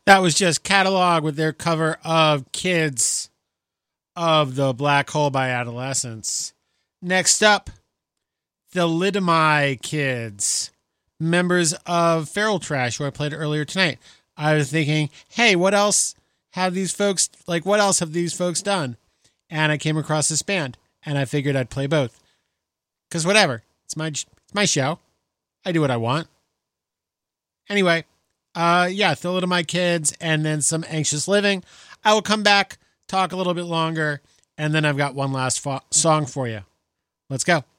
That was just Catalog with their cover of Kids of the Black Hole by Adolescents. Next up, the Lidomai Kids, members of Feral Trash, who I played earlier tonight. I was thinking, hey, what else have these folks done? And I came across this band, and I figured I'd play both. Because whatever, it's my show. I do what I want. Anyway, the Lidomai Kids, and then some Anxious Living. I will come back, talk a little bit longer, and then I've got one last song for you. Let's go.